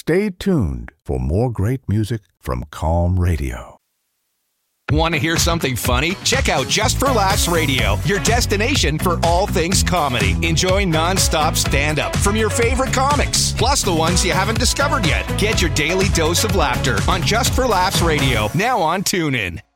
Stay tuned for more great music from Calm Radio. Want to hear something funny? Check out Just for Laughs Radio, your destination for all things comedy. Enjoy nonstop stand-up from your favorite comics, plus the ones you haven't discovered yet. Get your daily dose of laughter on Just for Laughs Radio, now on TuneIn.